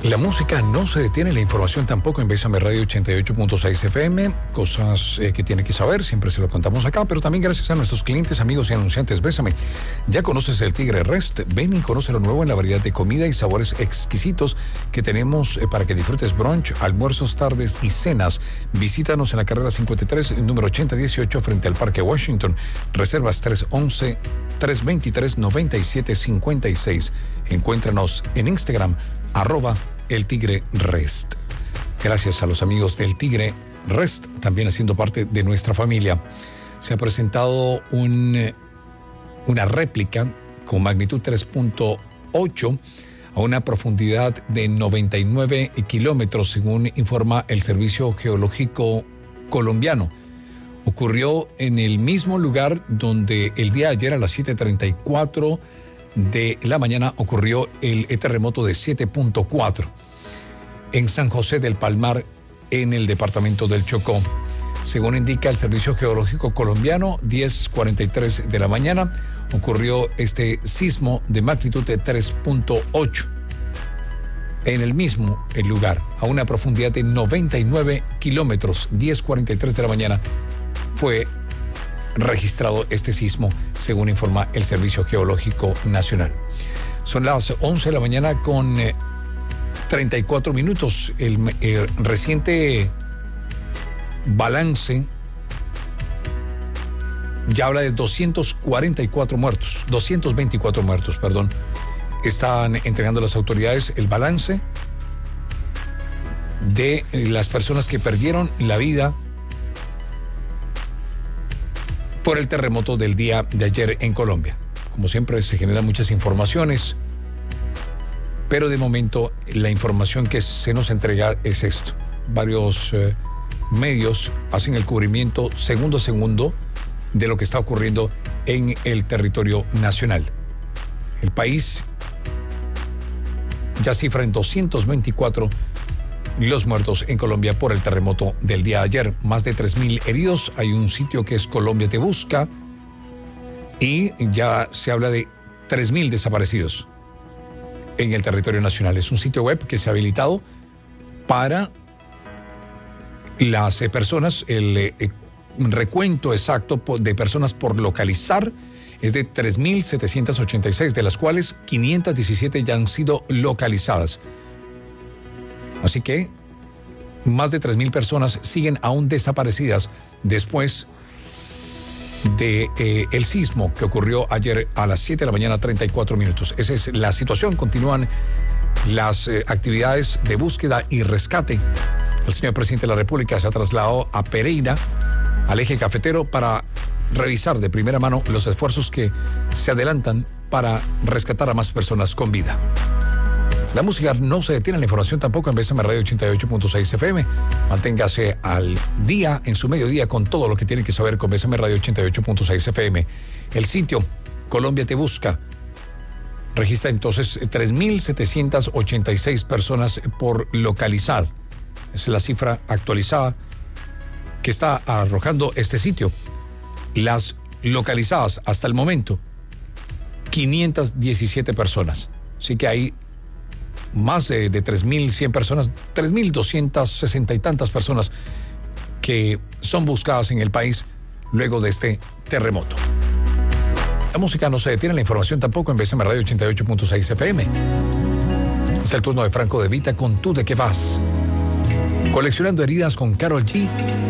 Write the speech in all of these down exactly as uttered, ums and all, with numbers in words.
La música no se detiene, la información tampoco en Bésame Radio ochenta y ocho punto seis F M. Cosas eh, que tiene que saber, siempre se lo contamos acá, pero también gracias a nuestros clientes, amigos y anunciantes. Bésame, ¿ya conoces el Tigre Rest? Ven y conoce lo nuevo en la variedad de comida y sabores exquisitos que tenemos eh, para que disfrutes brunch, almuerzos, tardes y cenas. Visítanos en la carrera cincuenta y tres, número ochenta dieciocho, frente al Parque Washington. Reservas tres once, tres veintitrés, noventa y siete cincuenta y seis. Encuéntranos en Instagram, arroba El Tigre Rest. Gracias a los amigos del Tigre Rest, también haciendo parte de nuestra familia. Se ha presentado un, una réplica con magnitud tres punto ocho a una profundidad de noventa y nueve kilómetros, según informa el Servicio Geológico Colombiano. Ocurrió en el mismo lugar donde el día de ayer a las siete treinta y cuatro de la mañana ocurrió el terremoto de siete punto cuatro en San José del Palmar, en el departamento del Chocó. Según indica el Servicio Geológico Colombiano, diez cuarenta y tres de la mañana ocurrió este sismo de magnitud de tres punto ocho en el mismo el lugar, a una profundidad de noventa y nueve kilómetros. diez cuarenta y tres de la mañana fue registrado este sismo, según informa el Servicio Geológico Nacional. Son las once de la mañana con eh, treinta y cuatro minutos. El, el reciente balance ya habla de doscientos cuarenta y cuatro muertos, doscientos veinticuatro muertos, perdón. Están entregando las autoridades el balance de las personas que perdieron la vida por el terremoto del día de ayer en Colombia. Como siempre, se generan muchas informaciones, pero de momento la información que se nos entrega es esto. Varios eh, medios hacen el cubrimiento segundo a segundo de lo que está ocurriendo en el territorio nacional. El país ya cifra en doscientos veinticuatro los muertos en Colombia por el terremoto del día de ayer. Más de tres mil heridos. Hay un sitio que es Colombia Te Busca y ya se habla de tres mil desaparecidos en el territorio nacional. Es un sitio web que se ha habilitado para las eh, personas. El eh, recuento exacto de personas por localizar es de tres mil setecientos ochenta y seis, de las cuales quinientas diecisiete ya han sido localizadas. Así que más de tres mil personas siguen aún desaparecidas después de eh, el sismo que ocurrió ayer a las siete de la mañana, treinta y cuatro minutos. Esa es la situación. Continúan las eh, actividades de búsqueda y rescate. El señor presidente de la República se ha trasladado a Pereira, al eje cafetero, para revisar de primera mano los esfuerzos que se adelantan para rescatar a más personas con vida. La música no se detiene, la información tampoco en Bésame Radio ochenta y ocho punto seis F M. Manténgase al día, en su mediodía, con todo lo que tiene que saber con Bésame Radio ochenta y ocho punto seis F M. El sitio Colombia Te Busca registra entonces tres mil setecientas ochenta y seis personas por localizar. Es la cifra actualizada que está arrojando este sitio. Las localizadas hasta el momento, quinientas diecisiete personas. Así que hay más de, de tres mil cien personas, tres mil doscientas sesenta y tantas personas que son buscadas en el país luego de este terremoto. La música no se detiene, la información tampoco en Bésame Radio ochenta y ocho punto seis F M. Es el turno de Franco De Vita con Tú de qué vas. Coleccionando heridas con Karol G,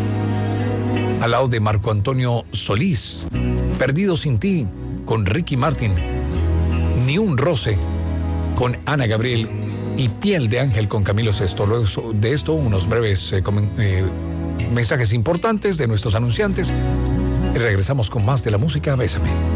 al lado de Marco Antonio Solís. Perdido sin ti con Ricky Martin. Ni un roce con Ana Gabriel y Piel de Ángel con Camilo Sesto. Luego de esto, unos breves eh, eh, mensajes importantes de nuestros anunciantes. Y regresamos con más de la música. Bésame.